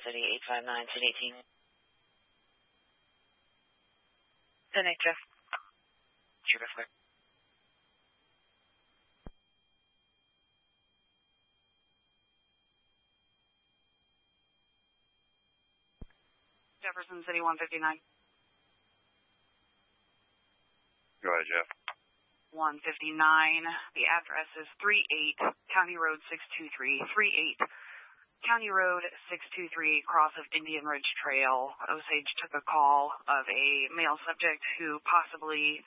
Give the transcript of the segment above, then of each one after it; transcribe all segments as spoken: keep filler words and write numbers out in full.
City, eight five nine, ten eighteen. ten eight, Jeff. Sure, Jeff, clear. Jefferson City, one fifty-nine. Go ahead, Jeff. one fifty-nine. The address is thirty-eight County Road six two three. thirty-eight County Road six two three, cross of Indian Ridge Trail. Osage took a call of a male subject who possibly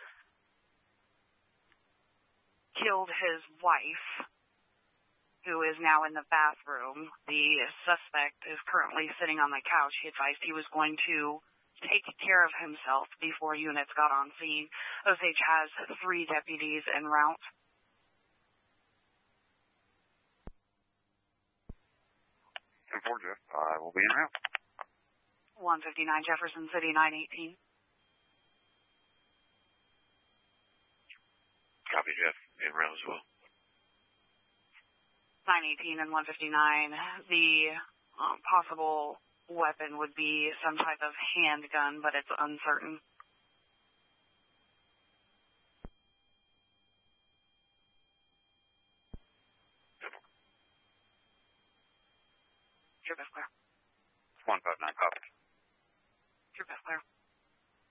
killed his wife, who is now in the bathroom. The suspect is currently sitting on the couch. He advised he was going to take care of himself before units got on scene. Osage has three deputies en route. ten four, Jeff. I will be en route. one fifty-nine Jefferson City, nine eighteen. Copy, Jeff. En route as well. nine eighteen and one fifty-nine. The um, possible weapon would be some type of handgun, but it's uncertain. one five nine.